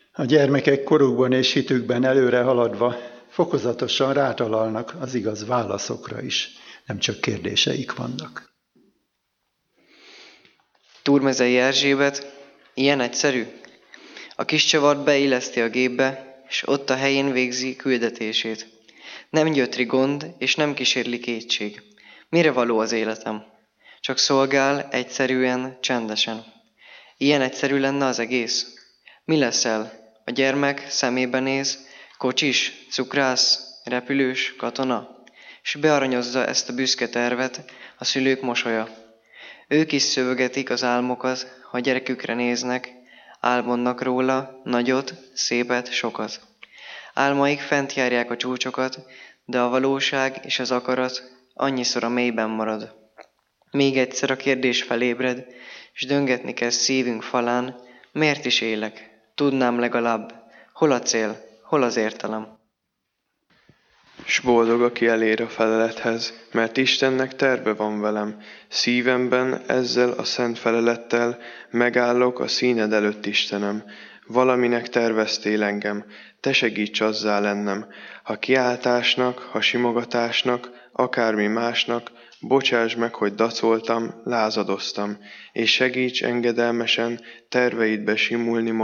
A gyermekek korukban és hitükben előre haladva fokozatosan rátalalnak az igaz válaszokra is, nem csak kérdéseik vannak. Túrmezei Erzsébet ilyen egyszerű? A kis csavart beilleszti a gépbe, és ott a helyén végzi küldetését. Nem gyötri gond, és nem kísérli kétség. Mire való az életem? Csak szolgál egyszerűen, csendesen. Ilyen egyszerű lenne az egész? Mi leszel? A gyermek szemébe néz, kocsis, cukrász, repülős, katona, és bearanyozza ezt a büszke tervet a szülők mosolya. Ők is szövegetik az álmokat, ha gyerekükre néznek, álmodnak róla nagyot, szépet, sokat. Álmaik fent járják a csúcsokat, de a valóság és az akarat annyiszor a mélyben marad. Még egyszer a kérdés felébred, és döngetni kezd szívünk falán, miért is élek? Tudnám legalább, hol a cél, hol az értelem. S boldog, aki elér a felelethez, mert Istennek terve van velem. Szívemben ezzel a szent felelettel megállok a színed előtt, Istenem. Valaminek terveztél engem, te segíts azzá lennem. Ha kiáltásnak, ha simogatásnak, akármi másnak, bocsáss meg, hogy dacoltam, lázadoztam, és segíts engedelmesen terveidbe simulni